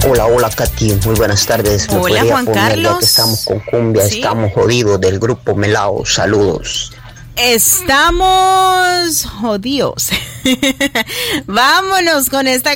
Hola, hola Katy, muy buenas tardes. ¿Me Hola Juan poner, Carlos. ya que estamos con cumbia, ¿Sí? estamos jodidos del grupo Melao? Saludos. Estamos jodidos. Vámonos con esta